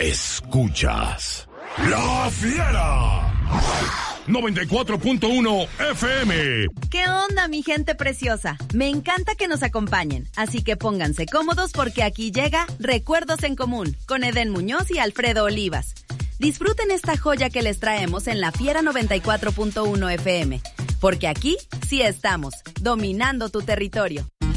Escuchas La Fiera 94.1 FM. ¿Qué onda, mi gente preciosa? Me encanta que nos acompañen, así que pónganse cómodos porque aquí llega Recuerdos en Común con Edén Muñoz y Alfredo Olivas. Disfruten esta joya que les traemos en La Fiera 94.1 FM, porque aquí sí estamos, dominando tu territorio.